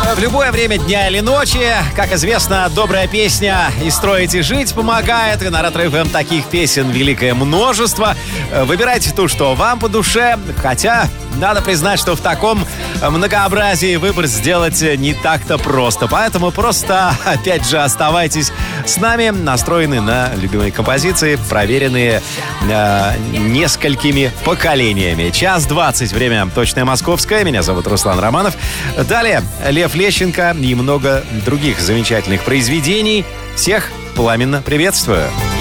В любое время дня или ночи, как известно, добрая песня «И строить, и жить» помогает. И на Ретро-ФМ таких песен великое множество. Выбирайте ту, что вам по душе. Хотя, надо признать, что в таком многообразии выбор сделать не так-то просто. Поэтому просто, опять же, оставайтесь с нами, настроены на любимые композиции, проверенные несколькими поколениями. 1:20, время точное московское. Меня зовут Руслан Романов. Далее Лев Лещенко и много других замечательных произведений. Всех пламенно приветствую.